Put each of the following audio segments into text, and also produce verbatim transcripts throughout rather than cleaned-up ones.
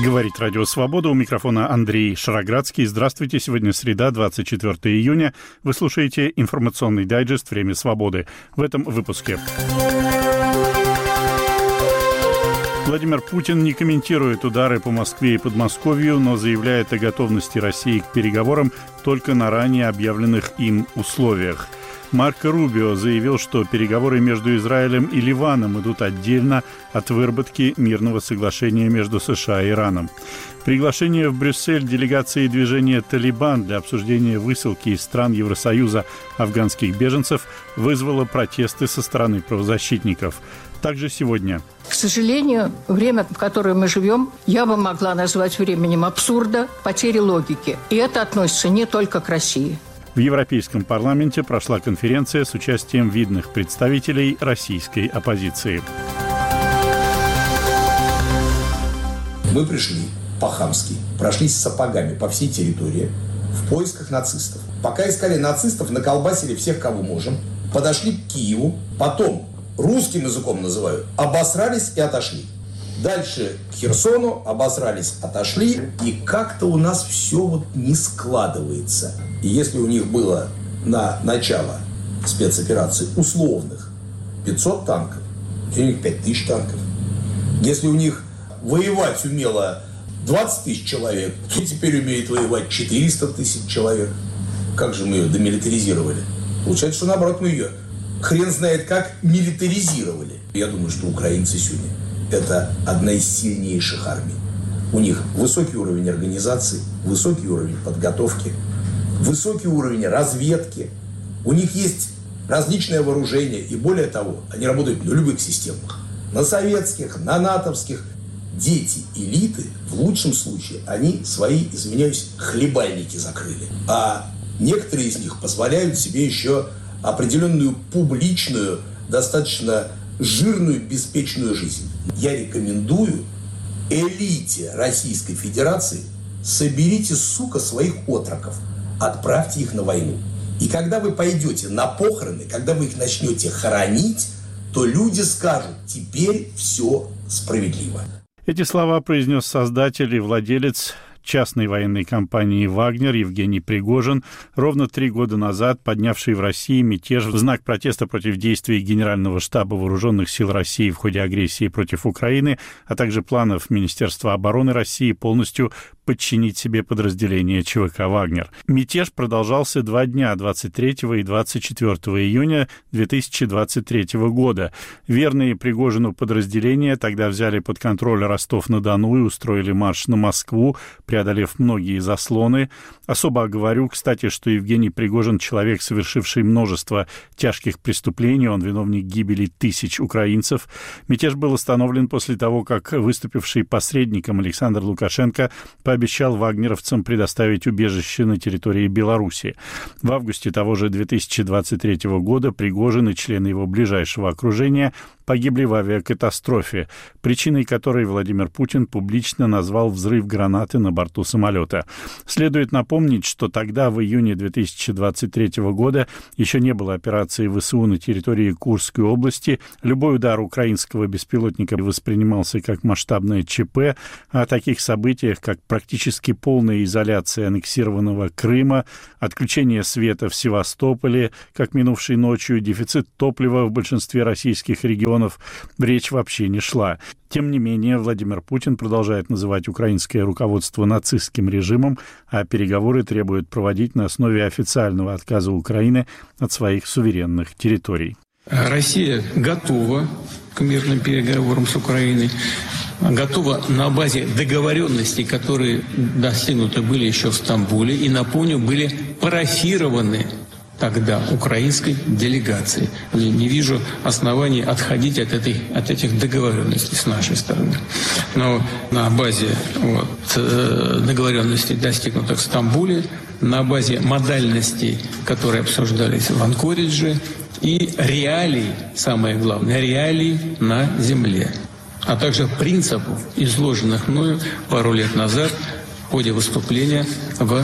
Говорит Радио Свобода. У микрофона Андрей Шароградский. Здравствуйте. Сегодня среда, двадцать четвёртого июня. Вы слушаете информационный дайджест «Время свободы». В этом выпуске. Владимир Путин не комментирует удары по Москве и Подмосковью, но заявляет о готовности России к переговорам только на ранее объявленных им условиях. Марко Рубио заявил, что переговоры между Израилем и Ливаном идут отдельно от выработки мирного соглашения между США и Ираном. Приглашение в Брюссель делегации движения «Талибан» для обсуждения высылки из стран Евросоюза афганских беженцев вызвало протесты со стороны правозащитников. Также сегодня. К сожалению, время, в которое мы живем, я бы могла назвать временем абсурда, потери логики. И это относится не только к России. В Европейском парламенте прошла конференция с участием видных представителей российской оппозиции. Мы пришли по-хамски, прошлись с сапогами по всей территории в поисках нацистов. Пока искали нацистов, наколбасили всех, кого можем, подошли к Киеву, потом, русским языком называю, обосрались и отошли. Дальше к Херсону, обосрались, отошли, и как-то у нас все вот не складывается. И если у них было на начало спецоперации условных пятьсот танков, у них пять тысяч танков. Если у них воевать умело двадцать тысяч человек, то теперь умеет воевать четыреста тысяч человек. Как же мы ее демилитаризировали? Получается, что наоборот мы ее хрен знает как милитаризировали. Я думаю, что украинцы сегодня это одна из сильнейших армий. У них высокий уровень организации, высокий уровень подготовки, высокий уровень разведки. У них есть различное вооружение. И более того, они работают на любых системах. На советских, на натовских. Дети элиты, в лучшем случае, они свои, извиняюсь, хлебальники закрыли. А некоторые из них позволяют себе еще определенную публичную, достаточно жирную, беспечную жизнь. Я рекомендую элите Российской Федерации: соберите, сука, своих отроков, отправьте их на войну. И когда вы пойдете на похороны, когда вы их начнете хоронить, то люди скажут: теперь все справедливо. Эти слова произнес создатель и владелец частной военной компании «Вагнер» Евгений Пригожин, ровно три года назад поднявший в России мятеж в знак протеста против действий Генерального штаба Вооруженных сил России в ходе агрессии против Украины, а также планов Министерства обороны России полностью подчинить себе подразделение ЧВК «Вагнер». Мятеж продолжался два дня, двадцать третьего и двадцать четвёртого июня две тысячи двадцать третьего года. Верные Пригожину подразделения тогда взяли под контроль Ростов-на-Дону и устроили марш на Москву, преодолев многие заслоны. Особо оговорю, кстати, что Евгений Пригожин — человек, совершивший множество тяжких преступлений, он виновник гибели тысяч украинцев. Мятеж был остановлен после того, как выступивший посредником Александр Лукашенко пообещал вагнеровцам предоставить убежище на территории Беларуси. В августе того же две тысячи двадцать третьего года Пригожин и члены его ближайшего окружения погибли в авиакатастрофе, причиной которой Владимир Путин публично назвал взрыв гранаты на борту самолета. Следует напомнить, что тогда, в июне две тысячи двадцать третьего года, еще не было операции ВСУ на территории Курской области. Любой удар украинского беспилотника воспринимался как масштабное ЧП, а о таких событиях, как практически полная изоляция аннексированного Крыма, отключение света в Севастополе, как минувшей ночью, дефицит топлива в большинстве российских регионов, речь вообще не шла. Тем не менее, Владимир Путин продолжает называть украинское руководство нацистским режимом, а переговоры требует проводить на основе официального отказа Украины от своих суверенных территорий. Россия готова к мирным переговорам с Украиной, готова на базе договоренностей, которые достигнуты были еще в Стамбуле, и, напомню, были парафированы тогда украинской делегации. Не вижу оснований отходить от, этой, от этих договоренностей с нашей стороны. Но на базе вот, договоренностей, достигнутых в Стамбуле, на базе модальностей, которые обсуждались в Анкоридже, и реалий, самое главное, реалий на земле, а также принципов, изложенных мною пару лет назад в ходе выступления в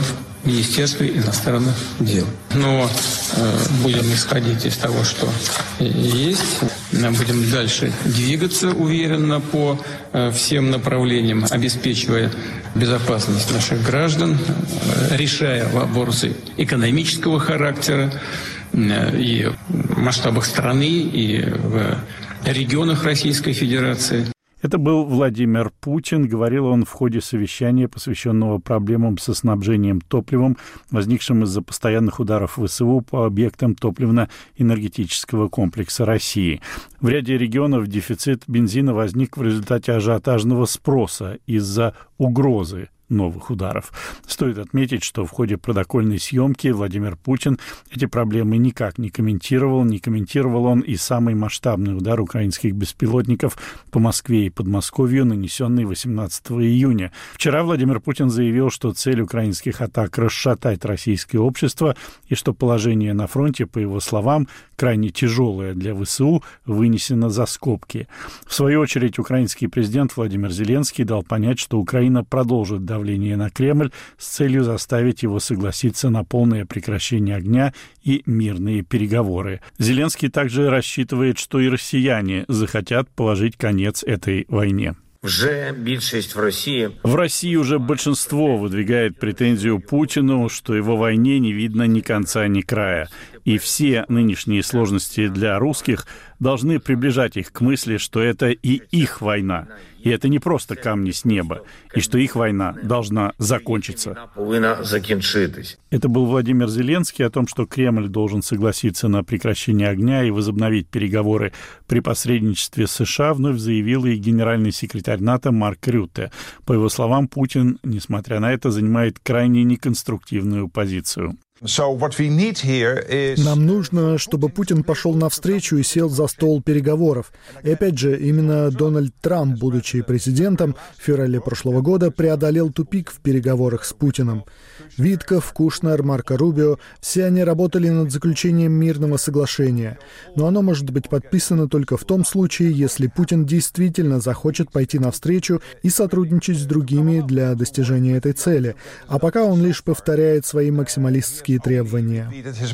Министерства иностранных дел. Но э, будем исходить из того, что есть. Будем дальше двигаться уверенно по э, всем направлениям, обеспечивая безопасность наших граждан, э, решая вопросы экономического характера э, и в масштабах страны, и в регионах Российской Федерации. Это был Владимир Путин. Говорил он в ходе совещания, посвященного проблемам со снабжением топливом, возникшим из-за постоянных ударов ВСУ по объектам топливно-энергетического комплекса России. В ряде регионов дефицит бензина возник в результате ажиотажного спроса из-за угрозы новых ударов. Стоит отметить, что в ходе протокольной съемки Владимир Путин эти проблемы никак не комментировал. Не комментировал он и самый масштабный удар украинских беспилотников по Москве и Подмосковью, нанесенный восемнадцатого июня. Вчера Владимир Путин заявил, что цель украинских атак — расшатать российское общество, и что положение на фронте, по его словам, крайне тяжелое для ВСУ, вынесено за скобки. В свою очередь, украинский президент Владимир Зеленский дал понять, что Украина продолжит давление давление на Кремль с целью заставить его согласиться на полное прекращение огня и мирные переговоры. Зеленский также рассчитывает, что и россияне захотят положить конец этой войне. Вже більшість в России. В России уже большинство выдвигает претензию Путину, что его войне не видно ни конца, ни края. И все нынешние сложности для русских должны приближать их к мысли, что это и их война. И это не просто камни с неба. И что их война должна закончиться. Это был Владимир Зеленский о том, что Кремль должен согласиться на прекращение огня и возобновить переговоры при посредничестве США, вновь заявил и генеральный секретарь НАТО Марк Рютте. По его словам, Путин, несмотря на это, занимает крайне неконструктивную позицию. Нам нужно, чтобы Путин пошел навстречу и сел за стол переговоров. И опять же, именно Дональд Трамп, будучи президентом, в феврале прошлого года преодолел тупик в переговорах с Путиным. Витков, Кушнер, Марко Рубио — все они работали над заключением мирного соглашения. Но оно может быть подписано только в том случае, если Путин действительно захочет пойти навстречу и сотрудничать с другими для достижения этой цели. А пока он лишь повторяет свои максималистские требования.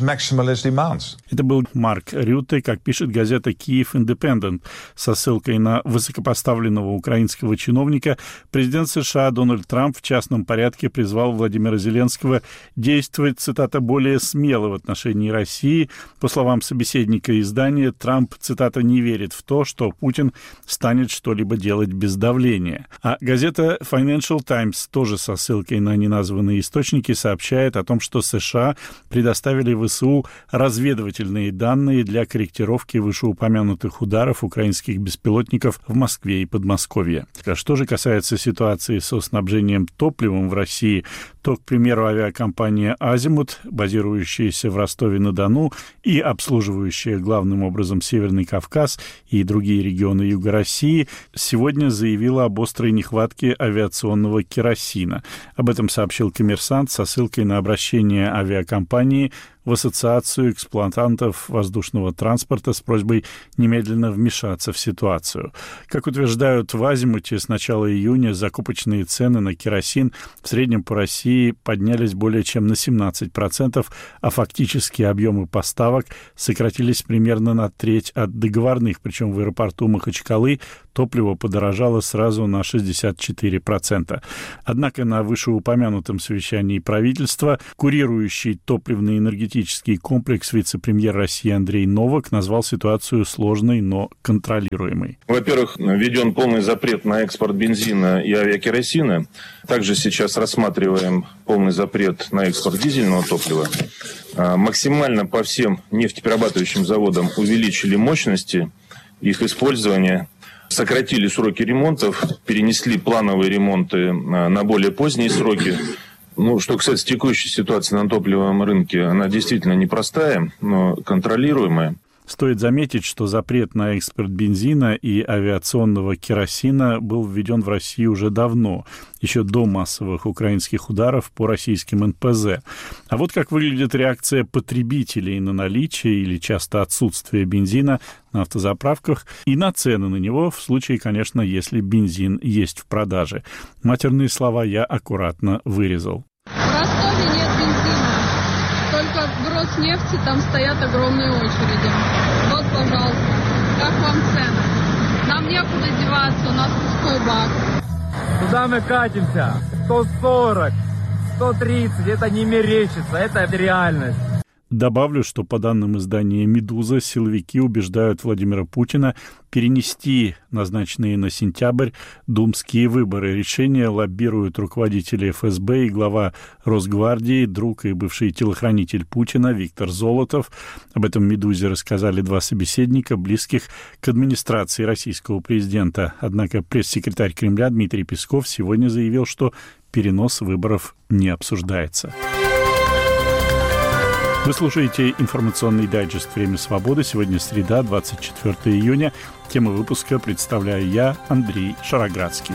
Это был Марк Рютте, как пишет газета «Киев Индепендент». Со ссылкой на высокопоставленного украинского чиновника президент США Дональд Трамп в частном порядке призвал Владимира Зеленского действовать, цитата, более смело в отношении России. По словам собеседника издания, Трамп, цитата, не верит в то, что Путин станет что-либо делать без давления. А газета Financial Times, тоже со ссылкой на неназванные источники, сообщает о том, что США предоставили ВСУ разведывательные данные для корректировки вышеупомянутых ударов украинских беспилотников в Москве и Подмосковье. А что же касается ситуации со снабжением топливом в России, то, к примеру, авиакомпания «Азимут», базирующаяся в Ростове-на-Дону и обслуживающая главным образом Северный Кавказ и другие регионы Юга России, сегодня заявила об острой нехватке авиационного керосина. Об этом сообщил «Коммерсант» со ссылкой на обращение авиакомпании в Ассоциацию эксплуатантов воздушного транспорта с просьбой немедленно вмешаться в ситуацию. Как утверждают в «Азимуте», с начала июня закупочные цены на керосин в среднем по России поднялись более чем на семнадцать процентов, а фактические объемы поставок сократились примерно на треть от договорных, причем в аэропорту Махачкалы топливо подорожало сразу на шестьдесят четыре процента. Однако на вышеупомянутом совещании правительства курирующий топливный энергетический комплекс вице-премьер России Андрей Новак назвал ситуацию сложной, но контролируемой. Во-первых, введен полный запрет на экспорт бензина и авиакеросина. Также сейчас рассматриваем полный запрет на экспорт дизельного топлива. Максимально по всем нефтеперерабатывающим заводам увеличили мощности их использования, сократили сроки ремонтов, перенесли плановые ремонты на более поздние сроки. Ну, что касается текущей ситуации на топливном рынке, она действительно непростая, но контролируемая. Стоит заметить, что запрет на экспорт бензина и авиационного керосина был введен в России уже давно, еще до массовых украинских ударов по российским эн пэ зэ. А вот как выглядит реакция потребителей на наличие или часто отсутствие бензина на автозаправках и на цены на него, в случае, конечно, если бензин есть в продаже. Матерные слова я аккуратно вырезал. В Ростове нет бензина. Роснефти, там стоят огромные очереди. Вот, там стоят огромные очереди. Вот, пожалуйста. Как вам цены? Нам некуда деваться, у нас пустой бак. Куда мы катимся? сто сорок, сто тридцать, это не мерещится, это реальность. Добавлю, что по данным издания «Медуза», силовики убеждают Владимира Путина перенести назначенные на сентябрь думские выборы. Решение лоббируют руководители эф эс бэ и глава Росгвардии, друг и бывший телохранитель Путина Виктор Золотов. Об этом «Медузе» рассказали два собеседника, близких к администрации российского президента. Однако пресс-секретарь Кремля Дмитрий Песков сегодня заявил, что перенос выборов не обсуждается. Вы слушаете информационный дайджест «Время свободы». Сегодня среда, двадцать четвёртого июня. Тему выпуска представляю я, Андрей Шароградский.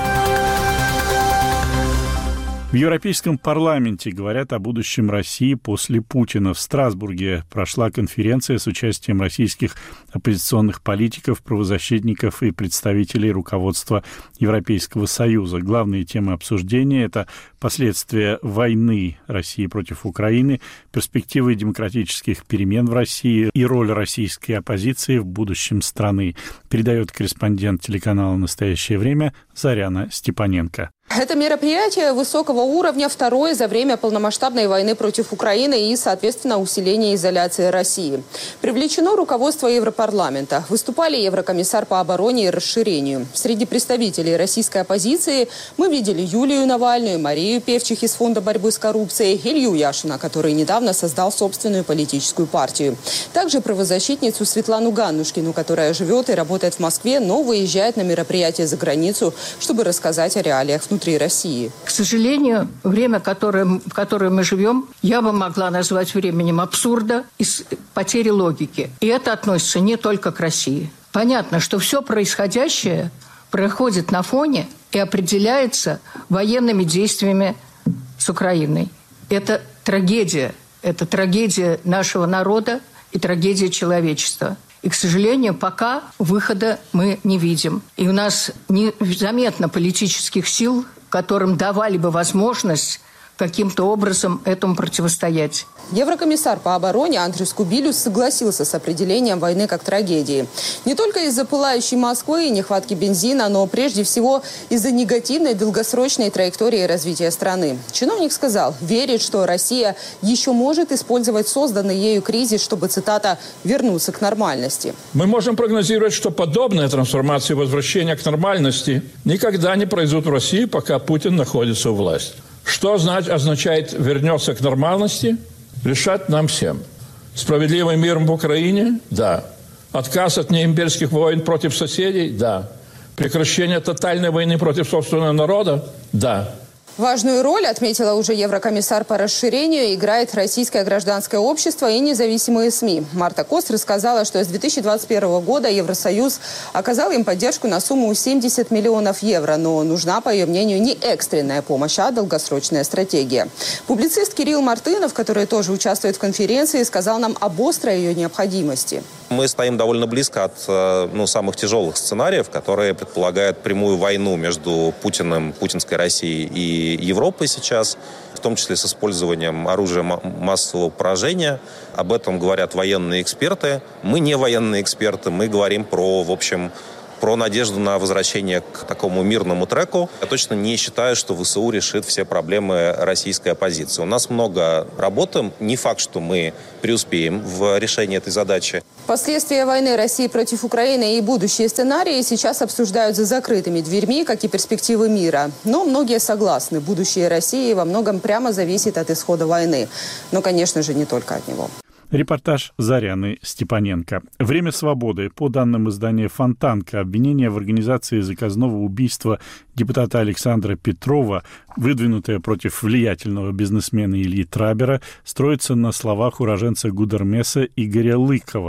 В Европейском парламенте говорят о будущем России после Путина. В Страсбурге прошла конференция с участием российских оппозиционных политиков, правозащитников и представителей руководства Европейского Союза. Главные темы обсуждения – это последствия войны России против Украины, перспективы демократических перемен в России и роль российской оппозиции в будущем страны. Передает корреспондент телеканала «Настоящее время» Заряна Степаненко. Это мероприятие высокого уровня, второе за время полномасштабной войны против Украины и, соответственно, усиления изоляции России. Привлечено руководство Европарламента. Выступали еврокомиссар по обороне и расширению. Среди представителей российской оппозиции мы видели Юлию Навальную, Марию Певчих из Фонда борьбы с коррупцией, Илью Яшина, который недавно создал собственную политическую партию. Также правозащитницу Светлану Ганнушкину, которая живет и работает в Москве, но выезжает на мероприятие за границу, чтобы рассказать о реалиях внутри внутри России. К сожалению, время, которое, в которое мы живем, я бы могла назвать временем абсурда и потери логики. И это относится не только к России. Понятно, что все происходящее проходит на фоне и определяется военными действиями с Украиной. Это трагедия. Это трагедия нашего народа и трагедия человечества. И, к сожалению, пока выхода мы не видим. И у нас незаметно политических сил, которым давали бы возможность каким-то образом этому противостоять. Еврокомиссар по обороне Андрюс Кубилюс согласился с определением войны как трагедии. Не только из-за пылающей Москвы и нехватки бензина, но прежде всего из-за негативной долгосрочной траектории развития страны. Чиновник сказал, верит, что Россия еще может использовать созданный ею кризис, чтобы, цитата, «вернуться к нормальности». Мы можем прогнозировать, что подобная трансформация и возвращение к нормальности никогда не произойдут в России, пока Путин находится у власти. Что означает «вернется к нормальности»? Решать нам всем. Справедливый мир в Украине? Да. Отказ от неимперских войн против соседей? Да. Прекращение тотальной войны против собственного народа? Да. Важную роль, отметила уже еврокомиссар по расширению, играет российское гражданское общество и независимые СМИ. Марта Кост рассказала, что с две тысячи двадцать первого года Евросоюз оказал им поддержку на сумму семьдесят миллионов евро. Но нужна, по ее мнению, не экстренная помощь, а долгосрочная стратегия. Публицист Кирилл Мартынов, который тоже участвует в конференции, сказал нам об острой ее необходимости. Мы стоим довольно близко от ну, самых тяжелых сценариев, которые предполагают прямую войну между Путиным, путинской Россией и Европой сейчас, в том числе с использованием оружия массового поражения. Об этом говорят военные эксперты. Мы не военные эксперты, мы говорим про, в общем, про надежду на возвращение к такому мирному треку. Я точно не считаю, что ВСУ решит все проблемы российской оппозиции. У нас много работы. Не факт, что мы преуспеем в решении этой задачи. Последствия войны России против Украины и будущие сценарии сейчас обсуждают за закрытыми дверьми, как и перспективы мира. Но многие согласны. Будущее России во многом прямо зависит от исхода войны. Но, конечно же, не только от него. Репортаж Заряны Степаненко. «Время свободы». По данным издания «Фонтанка», обвинение в организации заказного убийства депутата Александра Петрова, выдвинутое против влиятельного бизнесмена Ильи Трабера, строится на словах уроженца Гудермеса Игоря Лыкова.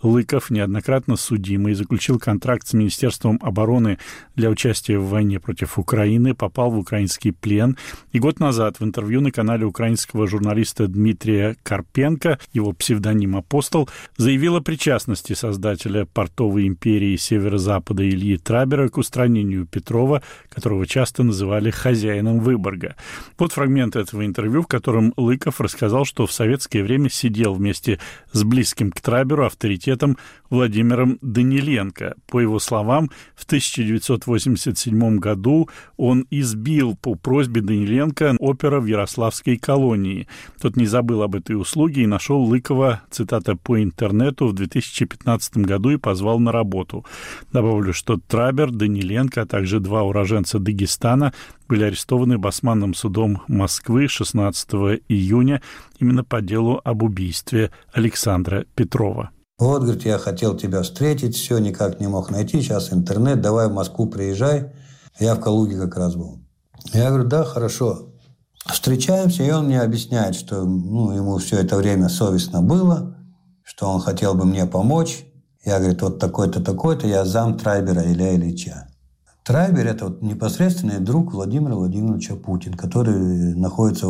Лыков, неоднократно судимый, заключил контракт с Министерством обороны для участия в войне против Украины, попал в украинский плен. И год назад в интервью на канале украинского журналиста Дмитрия Карпенко, его псевдоним «Апостол», заявил о причастности создателя портовой империи Северо-Запада Ильи Трабера к устранению Петрова, которого часто называли хозяином Выборга. Вот фрагмент этого интервью, в котором Лыков рассказал, что в советское время сидел вместе с близким к Траберу авторитетом Владимиром Даниленко. По его словам, в тысяча девятьсот восемьдесят седьмом году он избил по просьбе Даниленко опера в Ярославской колонии. Тот не забыл об этой услуге и нашел Лыкова, цитата, по интернету в две тысячи пятнадцатом году и позвал на работу. Добавлю, что Трабер, Даниленко, а также два уроженца Дагестана были арестованы Басманным судом Москвы шестнадцатого июня именно по делу об убийстве Александра Петрова. Вот, говорит, я хотел тебя встретить, все, никак не мог найти, сейчас интернет, давай в Москву приезжай. Я в Калуге как раз был. Я говорю, да, хорошо. Встречаемся, и он мне объясняет, что ну, ему все это время совестно было, что он хотел бы мне помочь. Я, говорит, вот такой-то, такой-то, я зам Трайбера Илья Ильича. Трайбер – это вот непосредственный друг Владимира Владимировича Путина, который находится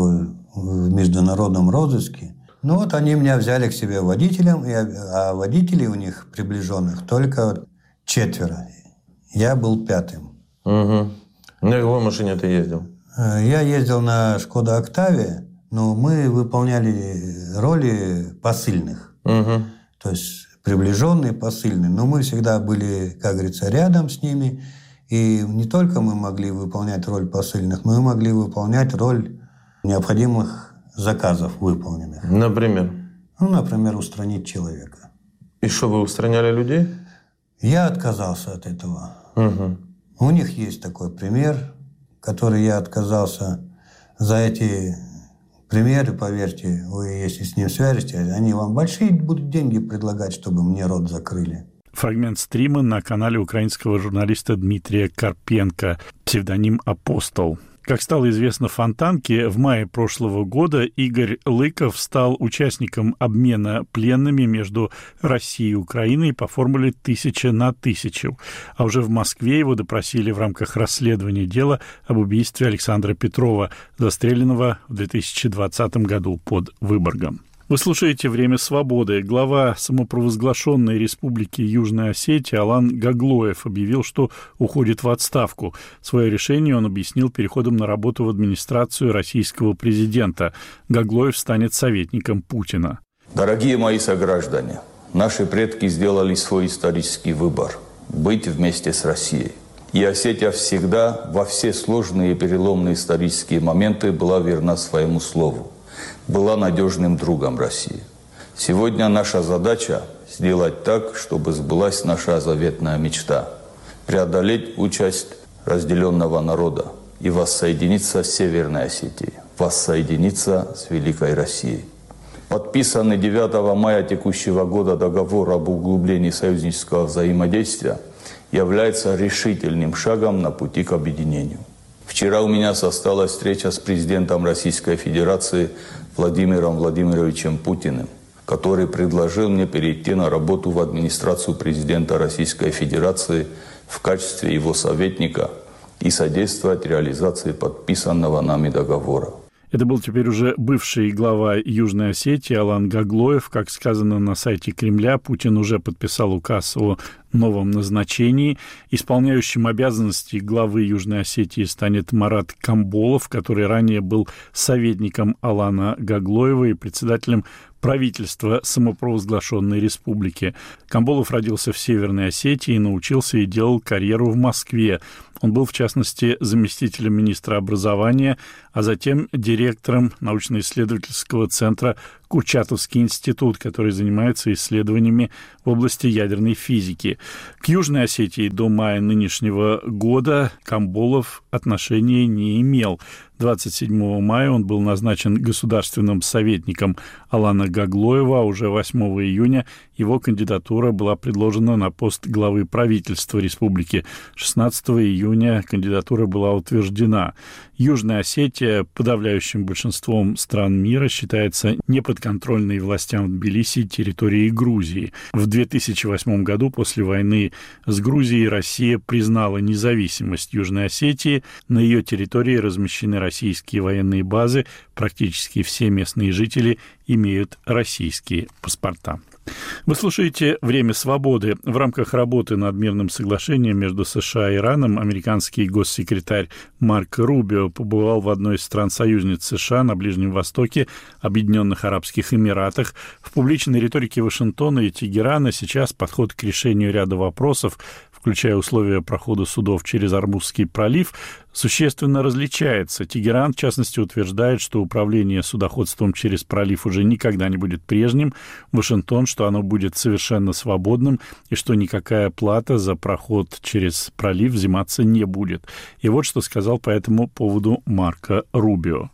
в международном розыске. Ну вот они меня взяли к себе водителем, а водителей у них приближенных только четверо. Я был пятым. Угу. На какой машине ты ездил? Я ездил на Шкода Октавия, но мы выполняли роли посыльных. Угу. То есть приближенные, посыльные. Но мы всегда были, как говорится, рядом с ними. И не только мы могли выполнять роль посыльных, но и могли выполнять роль необходимых заказов выполненных. Например? Ну, например, устранить человека. И что, вы устраняли людей? Я отказался от этого. Угу. У них есть такой пример, который я отказался. За эти примеры, поверьте, вы, если с ним свяжетесь, они вам большие будут деньги предлагать, чтобы мне рот закрыли. Фрагмент стрима на канале украинского журналиста Дмитрия Карпенко, псевдоним «Апостол». Как стало известно Фонтанке, в мае прошлого года Игорь Лыков стал участником обмена пленными между Россией и Украиной по формуле «тысяча на тысячу». А уже в Москве его допросили в рамках расследования дела об убийстве Александра Петрова, застреленного в две тысячи двадцатом году под Выборгом. Вы слушаете «Время свободы». Глава самопровозглашенной республики Южная Осетия Алан Гаглоев объявил, что уходит в отставку. Свое решение он объяснил переходом на работу в администрацию российского президента. Гаглоев станет советником Путина. Дорогие мои сограждане, наши предки сделали свой исторический выбор – быть вместе с Россией. И Осетия всегда, во все сложные и переломные исторические моменты, была верна своему слову. Была надежным другом России. Сегодня наша задача – сделать так, чтобы сбылась наша заветная мечта – преодолеть участь разделенного народа и воссоединиться с Северной Осетией, воссоединиться с Великой Россией. Подписанный девятого мая текущего года договор об углублении союзнического взаимодействия является решительным шагом на пути к объединению. Вчера у меня состоялась встреча с президентом Российской Федерации Владимиром Владимировичем Путиным, который предложил мне перейти на работу в администрацию президента Российской Федерации в качестве его советника и содействовать реализации подписанного нами договора. Это был теперь уже бывший глава Южной Осетии Алан Гаглоев. Как сказано на сайте Кремля, Путин уже подписал указ о новом назначении. Исполняющим обязанности главы Южной Осетии станет Марат Камболов, который ранее был советником Алана Гаглоева и председателем правительства самопровозглашенной республики. Камболов родился в Северной Осетии, научился и делал карьеру в Москве. Он был, в частности, заместителем министра образования, а затем директором научно-исследовательского центра Курчатовский институт, который занимается исследованиями в области ядерной физики. К Южной Осетии до мая нынешнего года Камболов отношения не имел. двадцать седьмого мая он был назначен государственным советником Алана Гаглоева, а уже восьмого июня его кандидатура была предложена на пост главы правительства республики. шестнадцатого июня кандидатура была утверждена. Южная Осетия подавляющим большинством стран мира считается неподконтрольной властям в Тбилиси территорией Грузии. В две тысячи восьмом году после войны с Грузией Россия признала независимость Южной Осетии. На ее территории размещены российские военные базы. Практически все местные жители имеют российские паспорта. Вы слушаете «Время свободы». В рамках работы над мирным соглашением между США и Ираном американский госсекретарь Марк Рубио побывал в одной из стран-союзниц США на Ближнем Востоке, Объединенных Арабских Эмиратах. В публичной риторике Вашингтона и Тегерана сейчас подход к решению ряда вопросов, включая условия прохода судов через Ормузский пролив, существенно различается. Тегеран, в частности, утверждает, что управление судоходством через пролив уже никогда не будет прежним. Вашингтон, что оно будет совершенно свободным и что никакая плата за проход через пролив взиматься не будет. И вот что сказал по этому поводу Марко Рубио.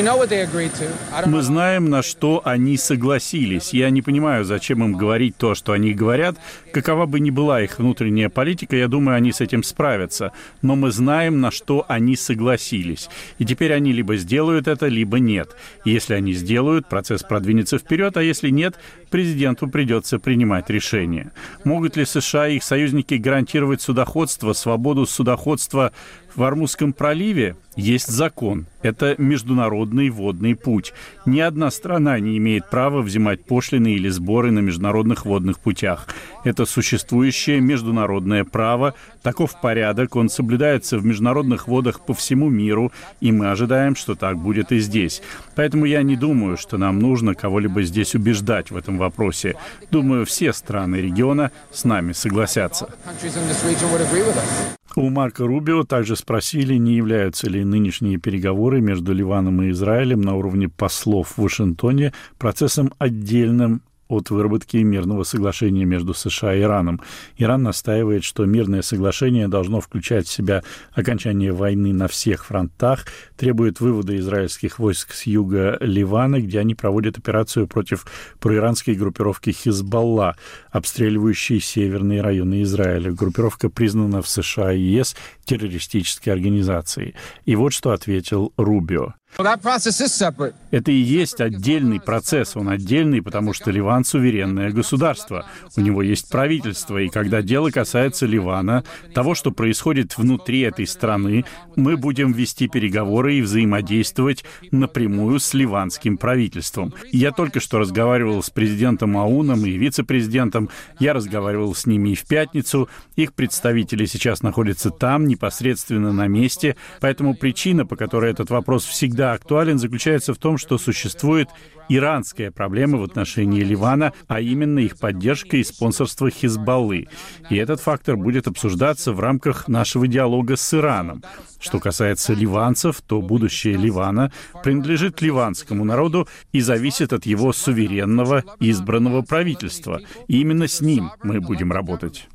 Мы знаем, на что они согласились. Я не понимаю, зачем им говорить то, что они говорят. Какова бы ни была их внутренняя политика, я думаю, они с этим справятся. Но мы знаем, на что они согласились. И теперь они либо сделают это, либо нет. Если они сделают, процесс продвинется вперед, а если нет, президенту придется принимать решение. Могут ли США и их союзники гарантировать судоходство, свободу судоходства в Ормузском проливе? Есть закон. Это международный водный путь. Ни одна страна не имеет права взимать пошлины или сборы на международных водных путях. Это существующее международное право. Таков порядок. Он соблюдается в международных водах по всему миру, и мы ожидаем, что так будет и здесь. Поэтому я не думаю, что нам нужно кого-либо здесь убеждать в этом вопросе. Думаю, все страны региона с нами согласятся. У Марко Рубио также спросили, не являются ли нынешние переговоры между Ливаном и Израилем на уровне послов в Вашингтоне процессом отдельным от выработки мирного соглашения между США и Ираном. Иран настаивает, что мирное соглашение должно включать в себя окончание войны на всех фронтах, требует вывода израильских войск с юга Ливана, где они проводят операцию против проиранской группировки Хизбалла, обстреливающей северные районы Израиля. Группировка признана в США и ЕС террористической организацией. И вот что ответил Рубио. Это и есть отдельный процесс. Он отдельный, потому что Ливан — суверенное государство. У него есть правительство, и когда дело касается Ливана, того, что происходит внутри этой страны, мы будем вести переговоры и взаимодействовать напрямую с ливанским правительством. Я только что разговаривал с президентом Ауном и вице-президентом. Я разговаривал с ними и в пятницу. Их представители сейчас находятся там, непосредственно на месте. Поэтому причина, по которой этот вопрос всегда актуален, заключается в том, что существует иранская проблема в отношении Ливана, а именно их поддержка и спонсорство Хизбаллы. И этот фактор будет обсуждаться в рамках нашего диалога с Ираном. Что касается ливанцев, то будущее Ливана принадлежит ливанскому народу и зависит от его суверенного избранного правительства. И именно с ним мы будем работать.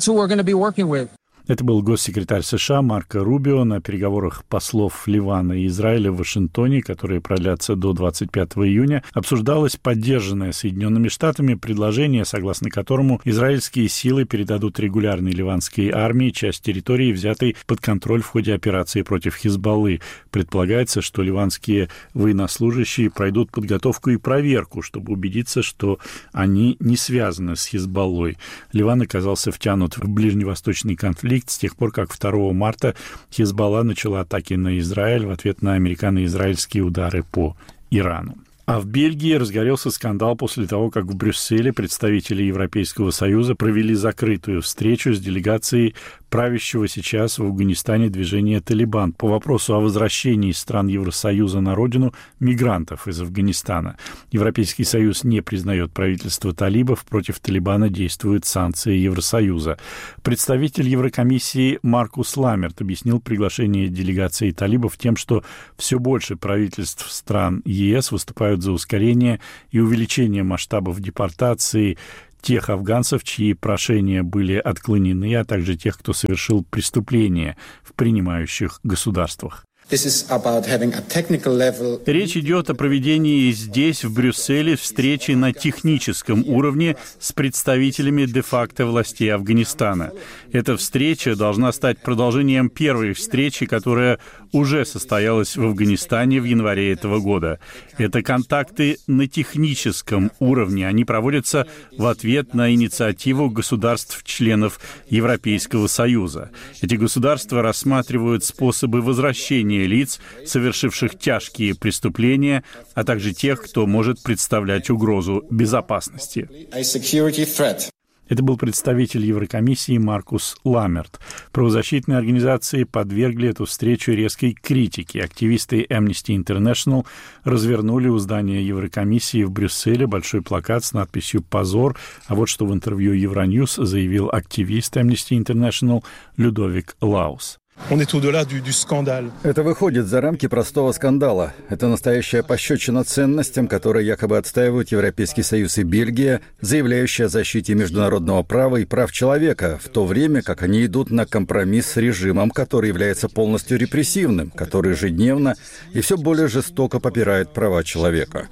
Это был госсекретарь США Марко Рубио на переговорах послов Ливана и Израиля в Вашингтоне, которые продлятся до двадцать пятого июня. Обсуждалось поддержанное Соединенными Штатами предложение, согласно которому израильские силы передадут регулярной ливанской армии часть территории, взятой под контроль в ходе операции против Хизбаллы. Предполагается, что ливанские военнослужащие пройдут подготовку и проверку, чтобы убедиться, что они не связаны с Хизбаллой. Ливан оказался втянут в ближневосточный конфликт с тех пор, как второго марта Хизбалла начала атаки на Израиль в ответ на американо-израильские удары по Ирану. А в Бельгии разгорелся скандал после того, как в Брюсселе представители Европейского Союза провели закрытую встречу с делегацией правящего сейчас в Афганистане движения «Талибан» по вопросу о возвращении стран Евросоюза на родину мигрантов из Афганистана. Европейский Союз не признает правительство талибов, против Талибана действуют санкции Евросоюза. Представитель Еврокомиссии Маркус Ламерт объяснил приглашение делегации талибов тем, что все больше правительств стран ЕС выступают за ускорение и увеличение масштабов депортации тех афганцев, чьи прошения были отклонены, а также тех, кто совершил преступления в принимающих государствах. Речь идет о проведении здесь, в Брюсселе, встречи на техническом уровне с представителями де-факто властей Афганистана. Эта встреча должна стать продолжением первой встречи, которая уже состоялась в Афганистане в январе этого года. Это контакты на техническом уровне. Они проводятся в ответ на инициативу государств-членов Европейского Союза. Эти государства рассматривают способы возвращения лиц, совершивших тяжкие преступления, а также тех, кто может представлять угрозу безопасности. Это был представитель Еврокомиссии Маркус Ламмерт. Правозащитные организации подвергли эту встречу резкой критике. Активисты Amnesty International развернули у здания Еврокомиссии в Брюсселе большой плакат с надписью «Позор». А вот что в интервью Евроньюз заявил активист Amnesty International Людовик Лаус. Это выходит за рамки простого скандала. Это настоящая пощечина ценностям, которые якобы отстаивают Европейский Союз и Бельгия, заявляющие о защите международного права и прав человека, в то время как они идут на компромисс с режимом, который является полностью репрессивным, который ежедневно и все более жестоко попирает права человека.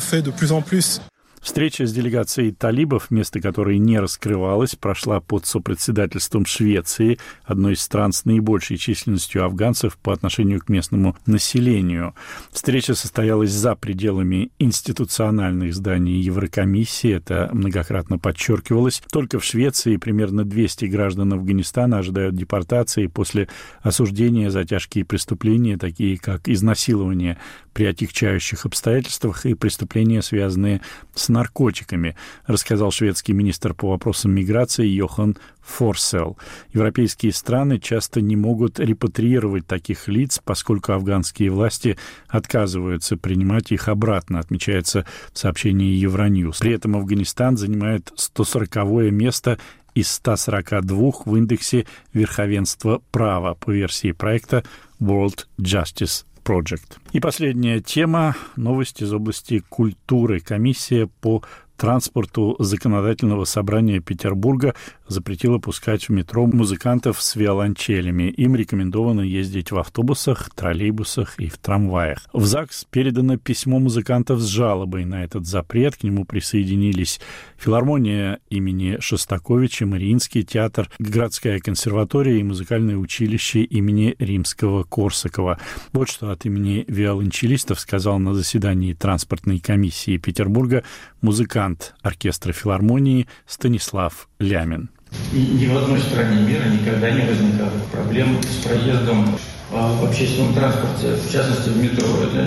Встреча с делегацией талибов, место которой не раскрывалось, прошла под сопредседательством Швеции, одной из стран с наибольшей численностью афганцев по отношению к местному населению. Встреча состоялась за пределами институциональных зданий Еврокомиссии, это многократно подчеркивалось. Только в Швеции примерно двести граждан Афганистана ожидают депортации после осуждения за тяжкие преступления, такие как изнасилование при отягчающих обстоятельствах и преступления, связанные с наркотиками, рассказал шведский министр по вопросам миграции Йохан Форсел. Европейские страны часто не могут репатриировать таких лиц, поскольку афганские власти отказываются принимать их обратно, отмечается в сообщении Евроньюз. При этом Афганистан занимает сто сороковое место из ста сорока двух в индексе верховенства права по версии проекта World Justice Project. И последняя тема – новость из области культуры. Комиссия по транспорту Законодательного собрания Петербурга запретила пускать в метро музыкантов с виолончелями. Им рекомендовано ездить в автобусах, троллейбусах и в трамваях. В ЗАГС передано письмо музыкантов с жалобой на этот запрет. К нему присоединились филармония имени Шостаковича, Мариинский театр, Градская консерватория и музыкальное училище имени Римского-Корсакова. Вот что от имени виолончелистов сказал на заседании транспортной комиссии Петербурга музыкант оркестра филармонии Станислав Лямин. Ни в одной стране мира никогда не возникало проблем с проездом в общественном транспорте, в частности в метро.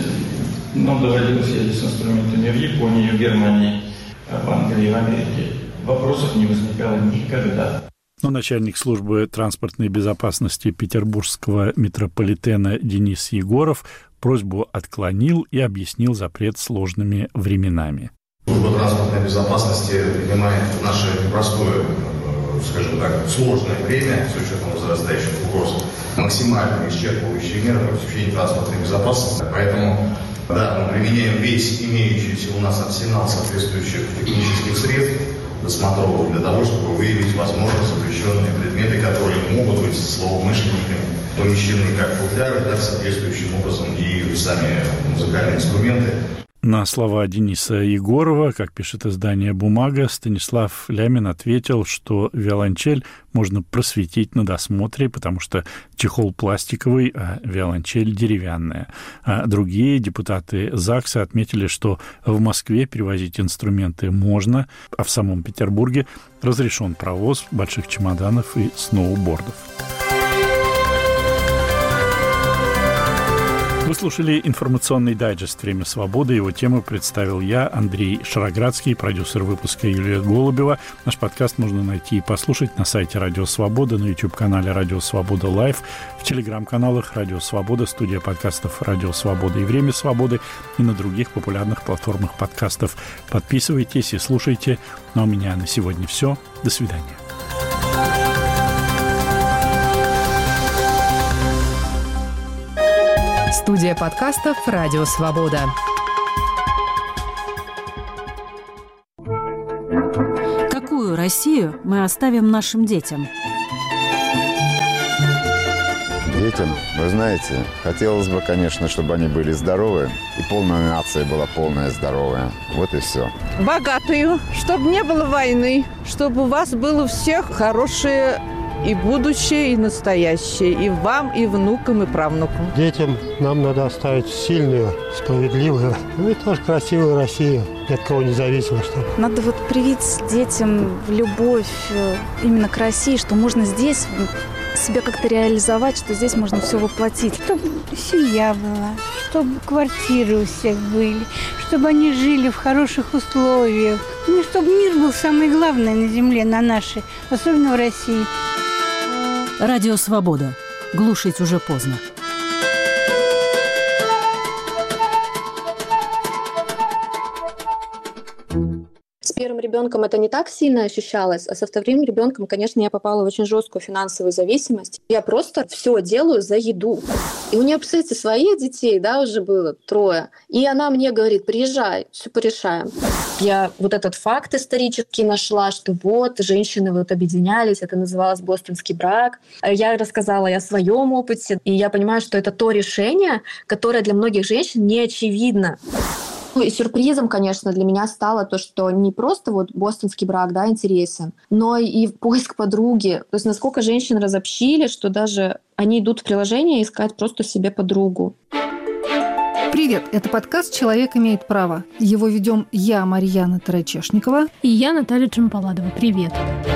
Нам доводилось ездить с инструментами в Японии, в Германии, в Англии, в Америке. Вопросов не возникало никогда. Но начальник службы транспортной безопасности петербургского метрополитена Денис Егоров просьбу отклонил и объяснил запрет сложными временами. Служба транспортной безопасности принимает наше непростое, скажем так, сложное время, с учетом возрастающих угроз, максимально исчерпывающие меры по обеспечению транспортной безопасности. Поэтому, да, мы применяем весь имеющийся у нас арсенал соответствующих технических средств, досмотровых, для того, чтобы выявить возможно запрещенные предметы, которые могут быть злоумышленниками помещены как футляры, так соответствующим образом и сами музыкальные инструменты. На слова Дениса Егорова, как пишет издание «Бумага», Станислав Лямин ответил, что виолончель можно просветить на досмотре, потому что чехол пластиковый, а виолончель деревянная. А другие депутаты ЗАГСа отметили, что в Москве перевозить инструменты можно, а в самом Петербурге разрешен провоз больших чемоданов и сноубордов. Вы слушали информационный дайджест «Время свободы». Его тему представил я, Андрей Шароградский, продюсер выпуска Юлия Голубева. Наш подкаст можно найти и послушать на сайте Радио Свобода, на YouTube-канале Радио Свобода Лайв, в телеграм-каналах Радио Свобода, студия подкастов Радио Свобода и Время Свободы и на других популярных платформах подкастов. Подписывайтесь и слушайте. Ну а у меня на сегодня все. До свидания. Студия подкастов «Радио Свобода». Какую Россию мы оставим нашим детям? Детям, вы знаете, хотелось бы, конечно, чтобы они были здоровы, и полная нация была полная здоровая. Вот и все. Богатую, чтобы не было войны, чтобы у вас было у всех хорошее и будущее, и настоящее, и вам, и внукам, и правнукам. Детям нам надо оставить сильную, справедливую, ну и тоже красивую Россию, ни от кого не зависимо. Чтобы... Надо вот привить детям любовь именно к России, что можно здесь себя как-то реализовать, что здесь можно все воплотить. Чтобы семья была, чтобы квартиры у всех были, чтобы они жили в хороших условиях. Ну, чтобы мир был самое главное на земле, на нашей, особенно в России. Радио «Свобода». Глушить уже поздно. С первым ребенком это не так сильно ощущалось, а со вторым ребенком, конечно, я попала в очень жесткую финансовую зависимость. Я просто все делаю за еду. И у нее, представляете, своих детей, да, уже было трое. И она мне говорит: приезжай, все порешаем. Я вот этот факт исторический нашла, что вот женщины вот объединялись, это называлось бостонский брак. Я рассказала о своем опыте, и я понимаю, что это то решение, которое для многих женщин не очевидно. И сюрпризом, конечно, для меня стало то, что не просто вот бостонский брак, да, интересен, но и поиск подруги. То есть насколько женщин разобщили, что даже они идут в приложение искать просто себе подругу. Привет, это подкаст «Человек имеет право». Его ведем я, Марьяна Тарачешникова. И я, Наталья Джампаладова. Привет.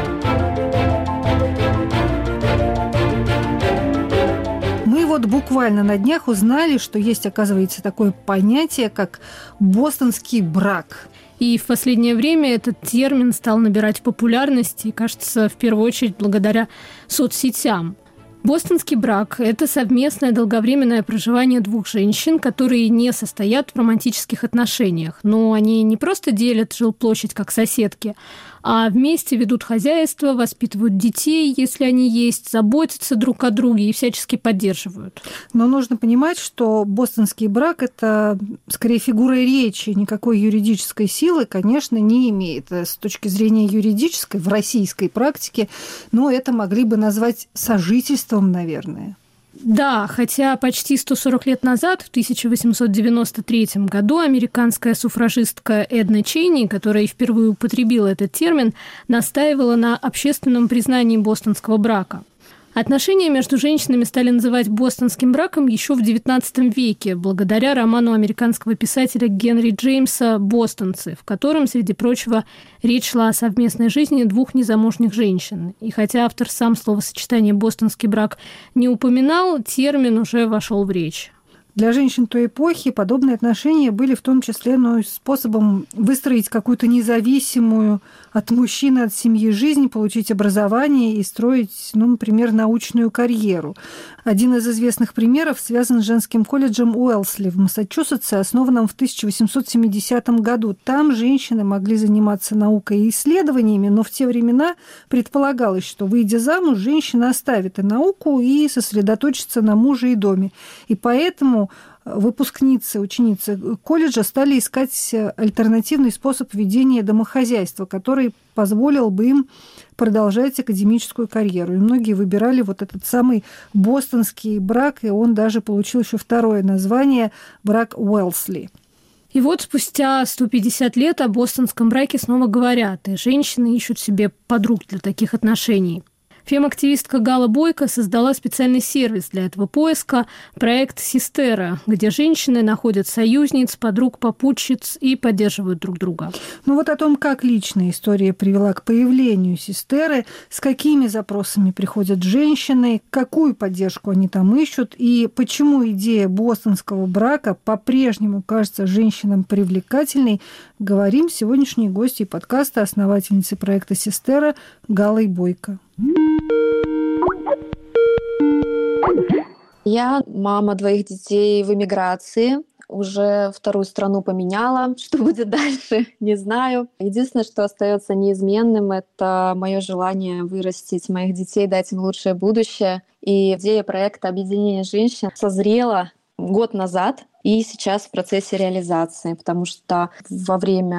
Мы вот буквально на днях узнали, что есть, оказывается, такое понятие, как бостонский брак. И в последнее время этот термин стал набирать популярность, и, кажется, в первую очередь благодаря соцсетям. Бостонский брак – это совместное долговременное проживание двух женщин, которые не состоят в романтических отношениях. Но они не просто делят жилплощадь как соседки, а вместе ведут хозяйство, воспитывают детей, если они есть, заботятся друг о друге и всячески поддерживают. Но нужно понимать, что бостонский брак – это скорее фигура речи, никакой юридической силы, конечно, не имеет. С точки зрения юридической, в российской практике, ну, это могли бы назвать сожительством, наверное. Да, хотя почти сто сорок лет назад, в тысяча восемьсот девяносто третьем году, американская суфражистка Эдна Чейни, которая впервые употребила этот термин, настаивала на общественном признании бостонского брака. Отношения между женщинами стали называть бостонским браком еще в девятнадцатом веке, благодаря роману американского писателя Генри Джеймса «Бостонцы», в котором, среди прочего, речь шла о совместной жизни двух незамужних женщин. И хотя автор сам словосочетание «бостонский брак» не упоминал, термин уже вошел в речь. Для женщин той эпохи подобные отношения были в том числе, ну, способом выстроить какую-то независимую от мужчины, от семьи жизнь, получить образование и строить, ну, например, научную карьеру. Один из известных примеров связан с женским колледжем Уэлсли в Массачусетсе, основанным в тысяча восемьсот семидесятом году. Там женщины могли заниматься наукой и исследованиями, но в те времена предполагалось, что, выйдя замуж, женщина оставит и науку и сосредоточится на муже и доме. И поэтому выпускницы, ученицы колледжа стали искать альтернативный способ ведения домохозяйства, который позволил бы им продолжать академическую карьеру. И многие выбирали вот этот самый бостонский брак, и он даже получил еще второе название – брак Уэлсли. И вот спустя сто пятьдесят лет о бостонском браке снова говорят, и женщины ищут себе подруг для таких отношений. Фем-активистка Гала Бойко создала специальный сервис для этого поиска – проект «Систера», где женщины находят союзниц, подруг, попутчиц и поддерживают друг друга. Ну вот о том, как личная история привела к появлению «Систеры», с какими запросами приходят женщины, какую поддержку они там ищут и почему идея бостонского брака по-прежнему кажется женщинам привлекательной, говорим с сегодняшней гостьей подкаста, основательницей проекта «Систера» Галой Бойко. Я мама двоих детей в эмиграции. Уже вторую страну поменяла. Что будет дальше, не знаю. Единственное, что остается неизменным, это мое желание вырастить моих детей, дать им лучшее будущее. И идея проекта объединения женщин созрела год назад и сейчас в процессе реализации, потому что во время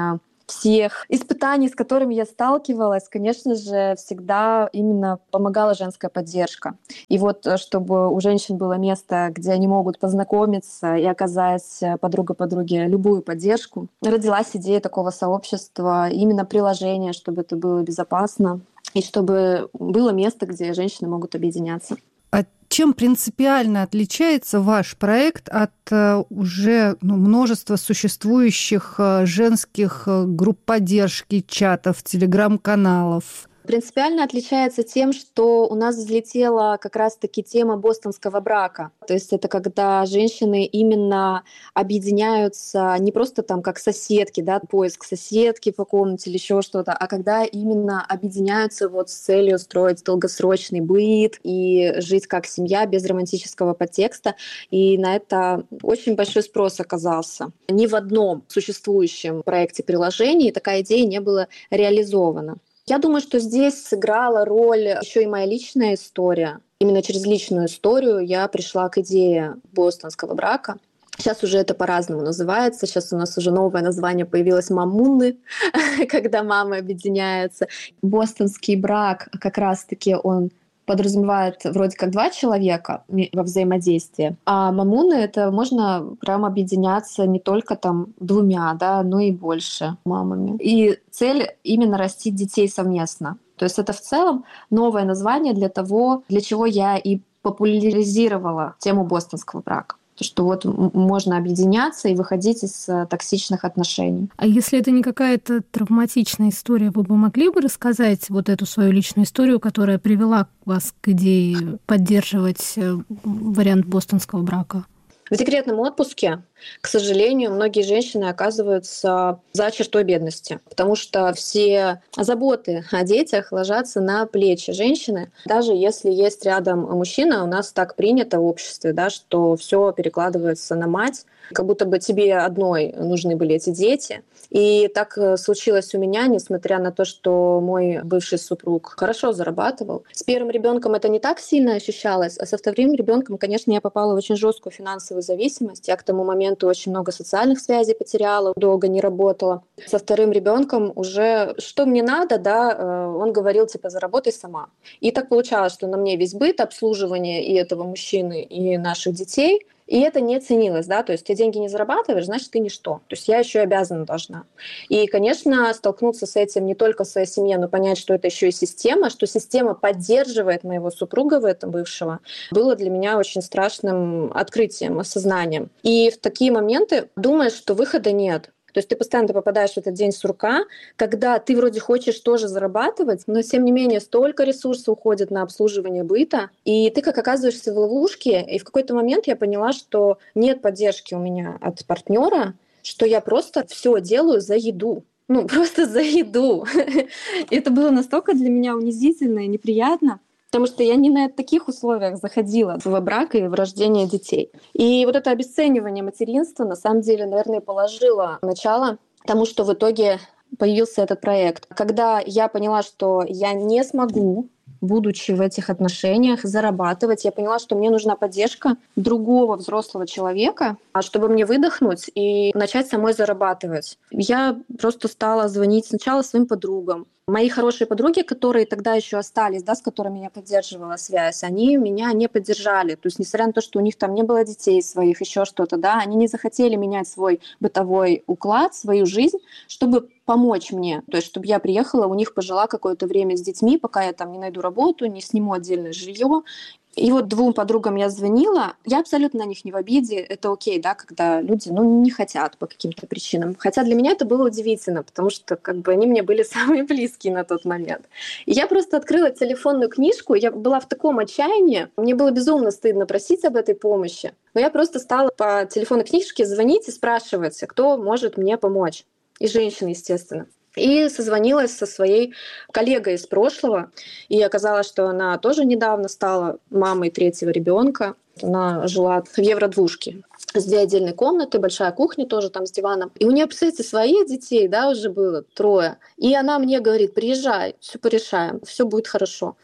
всех испытаний, с которыми я сталкивалась, конечно же, всегда именно помогала женская поддержка. И вот чтобы у женщин было место, где они могут познакомиться и оказать подруга подруге любую поддержку, родилась идея такого сообщества, именно приложения, чтобы это было безопасно и чтобы было место, где женщины могут объединяться. А чем принципиально отличается ваш проект от uh, уже ну, множества существующих uh, женских uh, групп поддержки, чатов, телеграм-каналов? Принципиально отличается тем, что у нас взлетела как раз-таки тема бостонского брака. То есть это когда женщины именно объединяются не просто там как соседки, да, поиск соседки по комнате или еще что-то, а когда именно объединяются вот с целью строить долгосрочный быт и жить как семья без романтического подтекста. И на это очень большой спрос оказался. Ни в одном существующем проекте приложений такая идея не была реализована. Я думаю, что здесь сыграла роль еще и моя личная история. Именно через личную историю я пришла к идее бостонского брака. Сейчас уже это по-разному называется. Сейчас у нас уже новое название появилось — мамуны, когда мамы объединяются. Бостонский брак как раз-таки он подразумевает вроде как два человека во взаимодействии, а мамуны — это можно прям объединяться не только там двумя, да, но и больше мамами. И цель именно растить детей совместно. То есть это в целом новое название для того, для чего я и популяризировала тему бостонского брака. Что вот можно объединяться и выходить из токсичных отношений. А если это не какая-то травматичная история, вы бы могли бы рассказать вот эту свою личную историю, которая привела вас к идее поддерживать вариант бостонского брака? В декретном отпуске, к сожалению, многие женщины оказываются за чертой бедности, потому что все заботы о детях ложатся на плечи женщины. Даже если есть рядом мужчина, у нас так принято в обществе, да, что все перекладывается на мать, как будто бы тебе одной нужны были эти дети. И так случилось у меня, несмотря на то, что мой бывший супруг хорошо зарабатывал. С первым ребенком это не так сильно ощущалось, а со вторым ребенком, конечно, я попала в очень жесткую финансовую зависимость. Я к тому моменту очень много социальных связей потеряла, долго не работала. Со вторым ребенком уже что мне надо, да, он говорил, типа, заработай сама. И так получалось, что на мне весь быт, обслуживание и этого мужчины, и наших детей. И это не ценилось, да, то есть ты деньги не зарабатываешь, значит, ты ничто. То есть я еще и обязана должна. И, конечно, столкнуться с этим не только в своей семье, но понять, что это еще и система, что система поддерживает моего супруга в этом бывшего, было для меня очень страшным открытием, осознанием. И в такие моменты думаешь, что выхода нет. То есть ты постоянно попадаешь в этот день сурка, когда ты вроде хочешь тоже зарабатывать, но тем не менее столько ресурсов уходит на обслуживание быта, и ты как оказываешься в ловушке. И в какой-то момент я поняла, что нет поддержки у меня от партнера, что я просто все делаю за еду. Ну, просто за еду. Это было настолько для меня унизительно и неприятно. Потому что я не на таких условиях заходила в брак и в рождение детей. И вот это обесценивание материнства на самом деле, наверное, положило начало тому, что в итоге появился этот проект. Когда я поняла, что я не смогу, будучи в этих отношениях, зарабатывать, я поняла, что мне нужна поддержка другого взрослого человека, чтобы мне выдохнуть и начать самой зарабатывать. Я просто стала звонить сначала своим подругам. Мои хорошие подруги, которые тогда еще остались, да, с которыми я поддерживала связь, они меня не поддержали. То есть, несмотря на то, что у них там не было детей своих, еще что-то, да, они не захотели менять свой бытовой уклад, свою жизнь, чтобы помочь мне. То есть, чтобы я приехала, у них пожила какое-то время с детьми, пока я там не найду работу, не сниму отдельное жилье. И вот двум подругам я звонила, я абсолютно на них не в обиде, это окей, да, когда люди, ну, не хотят по каким-то причинам. Хотя для меня это было удивительно, потому что как бы они мне были самые близкие на тот момент. И я просто открыла телефонную книжку, я была в таком отчаянии, мне было безумно стыдно просить об этой помощи, но я просто стала по телефонной книжке звонить и спрашивать, кто может мне помочь. И женщины, естественно. И созвонилась со своей коллегой из прошлого. И оказалось, что она тоже недавно стала мамой третьего ребенка. Она жила в евродвушке. С две отдельные комнаты, большая кухня тоже там с диваном. И у нее, представляете, своих детей, да, уже было трое. И она мне говорит: приезжай, все порешаем, все будет хорошо.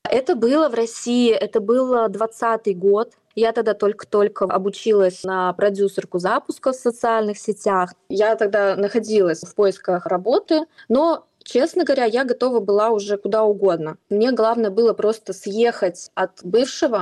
Это было в России, это был двадцатый год. Я тогда только-только обучилась на продюсерку запуска в социальных сетях. Я тогда находилась в поисках работы, но, честно говоря, я готова была уже куда угодно. Мне главное было просто съехать от бывшего,